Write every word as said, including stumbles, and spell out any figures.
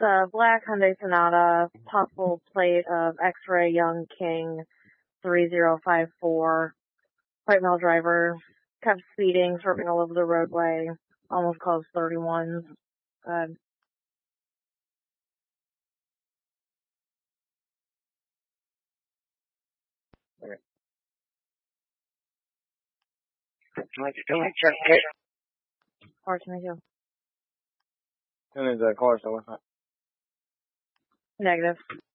The black Hyundai Sonata, possible plate of X-Ray Young King three zero five four, white male driver, kept speeding, swerving all over the roadway, almost caused thirty-ones. Uh, Car to make you. And is that car still with that? Negative.